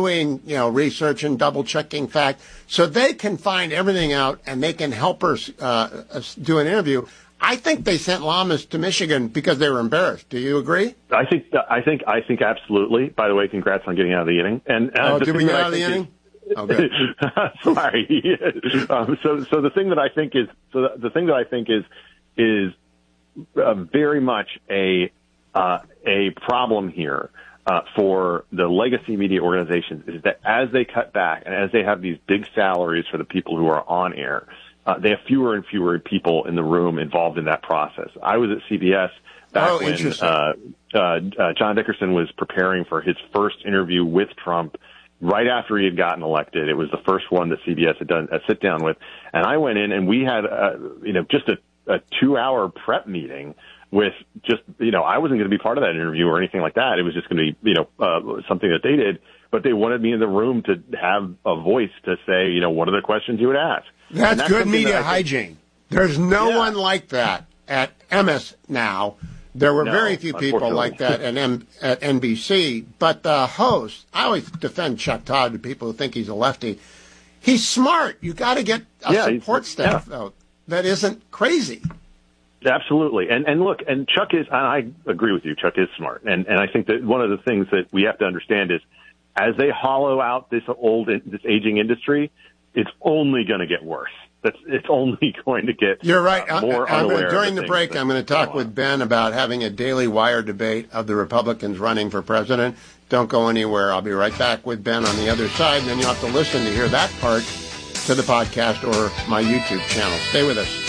doing, research and double-checking fact, so they can find everything out and they can help her do an interview. I think they sent Lamas to Michigan because they were embarrassed. Do you agree? I think absolutely. By the way, congrats on getting out of the inning. And did we get out of the inning? Okay. Sorry. So the thing that I think is very much a problem here for the legacy media organizations is that as they cut back and as they have these big salaries for the people who are on air, they have fewer and fewer people in the room involved in that process. I was at CBS back when John Dickerson was preparing for his first interview with Trump right after he had gotten elected. It was the first one that CBS had done a sit down with. And I went in and we had, just a 2-hour prep meeting with just, I wasn't going to be part of that interview or anything like that. It was just going to be, something that they did. But they wanted me in the room to have a voice to say, what are the questions you would ask? That's good media hygiene. There's no one like that at MS now. There were very few people like that at NBC. But the host, I always defend Chuck Todd to people who think he's a lefty. He's smart. You got to get a support staff, though, that isn't crazy. Absolutely. And look, and Chuck is, and I agree with you, Chuck is smart. And I think that one of the things that we have to understand is as they hollow out this aging industry, it's only going to get worse. It's only going to get You're right. More unaware during the break, I'm going to talk with Ben about having a Daily Wire debate of the Republicans running for president. Don't go anywhere. I'll be right back with Ben on the other side, and then you'll have to listen to hear that part to the podcast or my YouTube channel. Stay with us.